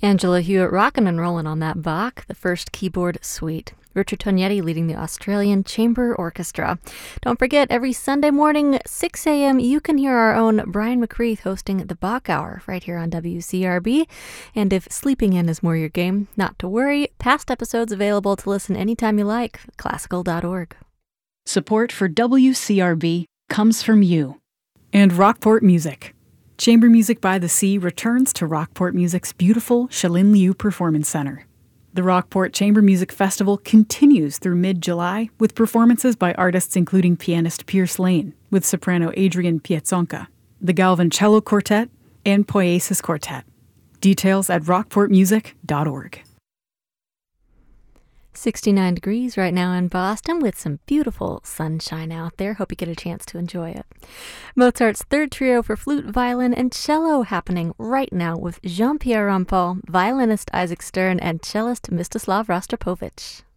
Angela Hewitt rockin' and rollin' on that Bach, the first keyboard suite. Richard Tognetti leading the Australian Chamber Orchestra. Don't forget, every Sunday morning, 6 a.m., you can hear our own Brian McCreath hosting the Bach Hour right here on WCRB. And if sleeping in is more your game, not to worry. Past episodes available to listen anytime you like. Classical.org. Support for WCRB comes from you. And Rockport Music. Chamber Music by the Sea returns to Rockport Music's beautiful Shalin Liu Performance Center. The Rockport Chamber Music Festival continues through mid-July with performances by artists including pianist Pierce Lane with soprano Adrian Piazzonka, the Galvin Cello Quartet, and Poiesis Quartet. Details at rockportmusic.org. 69 degrees right now in Boston with some beautiful sunshine out there. Hope you get a chance to enjoy it. Mozart's third trio for flute, violin, and cello happening right now with Jean-Pierre Rampal, violinist Isaac Stern, and cellist Mstislav Rostropovich.